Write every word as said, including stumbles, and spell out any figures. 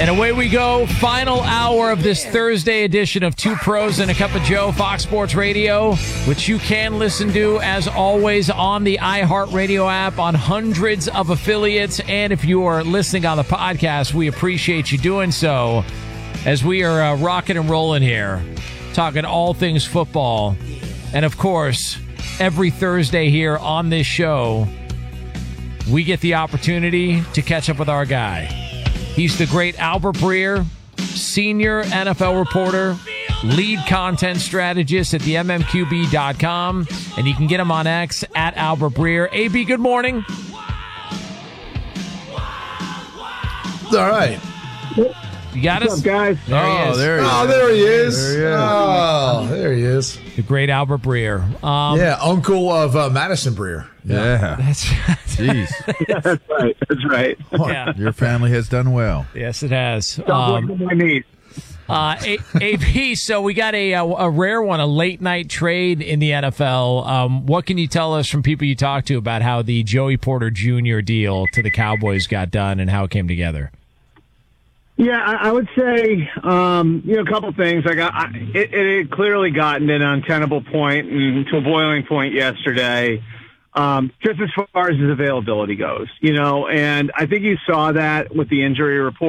And away we go. Final hour of this Thursday edition of Two Pros and a Cup of Joe, Fox Sports Radio, which you can listen to, as always, on the iHeartRadio app, on hundreds of affiliates. And if you are listening on the podcast, we appreciate you doing so, as we are uh, rocking and rolling here, talking all things football. And, of course, every Thursday here on this show, we get the opportunity to catch up with our guy. He's the great Albert Breer, senior N F L reporter, lead content strategist at the M M Q B dot com, and you can get him on X at Albert Breer. A B, good morning. All right. You got What's us? up, guys? There he oh, is. there he Oh, is. there he is. There he is. Oh, there he is. The great Albert Breer. Um, Yeah, uncle of uh, Madison Breer. Yeah. That's, Jeez. That's right. That's right. yeah. Your family has done well. Yes, it has. Sounds Um, like my niece. Uh, A- AP, so we got a, a a rare one, a late night trade in the N F L. Um, what can you tell us from people you talked to about how the Joey Porter Junior deal to the Cowboys got done and how it came together? Yeah, I, I would say, um, you know, a couple things. Like, I, it, it had clearly gotten to an untenable point and to a boiling point yesterday, um, just as far as his availability goes, you know, and I think you saw that with the injury report.